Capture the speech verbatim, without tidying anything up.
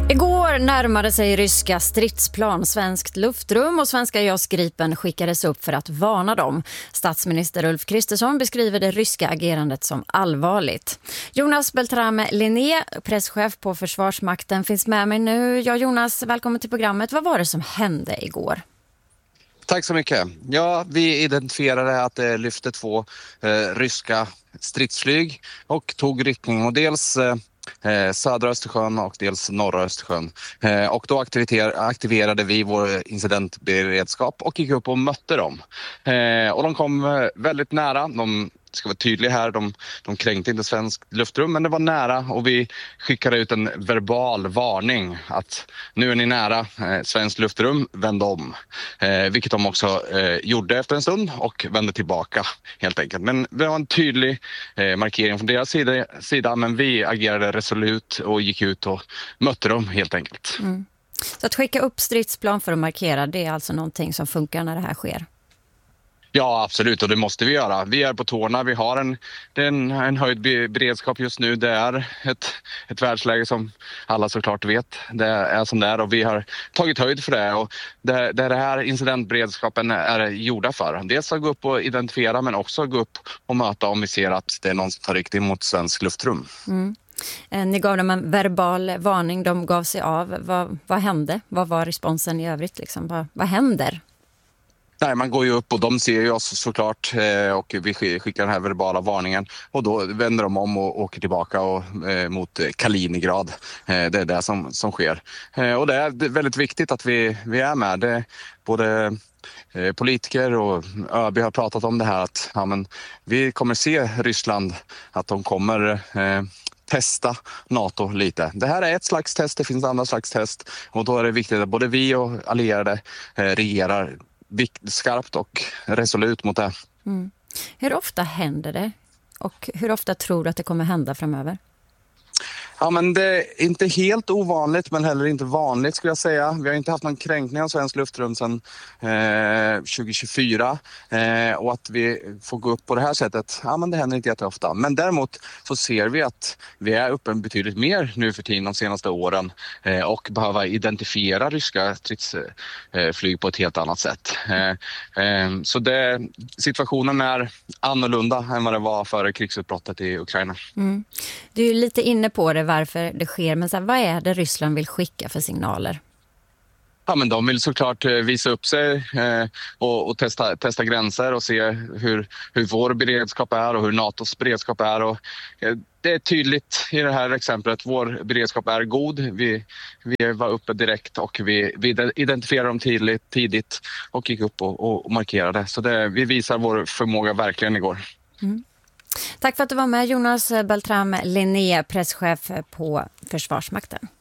Igår närmade sig ryska stridsplan svenskt luftrum och svenska JAS Gripen skickades upp för att varna dem. Statsminister Ulf Kristersson beskriver det ryska agerandet som allvarligt. Jonas Beltrame Linné, presschef på Försvarsmakten, finns med mig nu. Ja, Jonas, välkommen till programmet. Vad var det som hände igår? Tack så mycket. Ja, vi identifierade att det lyfte två eh, ryska stridsflyg och tog riktning mot dels eh, södra Östersjön och dels norra Östersjön. Eh, och då aktiverade vi vår incidentberedskap och gick upp och mötte dem. Eh, och de kom väldigt nära. De ska vara tydliga här, de, de kränkte inte svenskt luftrum, men det var nära och vi skickade ut en verbal varning att nu är ni nära eh, svenskt luftrum, vänd om. Eh, vilket de också eh, gjorde efter en stund och vände tillbaka helt enkelt. Men det var en tydlig eh, markering från deras sida, sida, men vi agerade resolut och gick ut och mötte dem helt enkelt. Mm. Så att skicka upp stridsplan för att markera, det är alltså någonting som funkar när det här sker? Ja, absolut, och det måste vi göra. Vi är på tårna, vi har en, en, en höjd beredskap just nu. Det är ett, ett världsläge som alla såklart vet. Det är som det är och vi har tagit höjd för det. Och det, det är det här incidentberedskapen är gjorda för. Dels att gå upp och identifiera, men också att gå upp och möta om vi ser att det är någon som tar riktning mot svensk luftrum. Mm. Ni gav dem en verbal varning, de gav sig av. Vad, vad hände? Vad var responsen i övrigt? Liksom? Vad, vad händer? Nej, man går ju upp och de ser ju oss såklart och vi skickar den här verbala varningen och då vänder de om och åker tillbaka och, eh, mot Kaliningrad. Eh, det är det som, som sker. Eh, och det är väldigt viktigt att vi, vi är med. Det, både eh, politiker och ÖB har pratat om det här att ja, men, vi kommer se Ryssland att de kommer eh, testa NATO lite. Det här är ett slags test, det finns andra slags test och då är det viktigt att både vi och allierade eh, regerar skarpt och resolut mot det. Mm. Hur ofta händer det? Och hur ofta tror du att det kommer hända framöver? Ja, men det är inte helt ovanligt men heller inte vanligt skulle jag säga. Vi har inte haft någon kränkning av svensk luftrum sedan eh, tjugo tjugofyra eh, och att vi får gå upp på det här sättet, ja men det händer inte jätteofta. Men däremot så ser vi att vi är uppe betydligt mer nu för tiden de senaste åren eh, och behöver identifiera ryska stridsflyg eh, på ett helt annat sätt. Eh, eh, så det, situationen är annorlunda än vad det var före krigsutbrottet i Ukraina. Mm. Du är lite inne på det varför det sker, men så här, vad är det Ryssland vill skicka för signaler? Ja, men de vill såklart visa upp sig eh, och, och testa, testa gränser och se hur, hur vår beredskap är och hur NATOs beredskap är. Och, eh, det är tydligt i det här exemplet. Vår beredskap är god. Vi, vi var uppe direkt och vi, vi identifierade dem tidigt, tidigt och gick upp och, och markerade. Så det, vi visar vår förmåga verkligen igår. Mm. Tack för att du var med, Jonas Beltrame Linné, presschef på Försvarsmakten.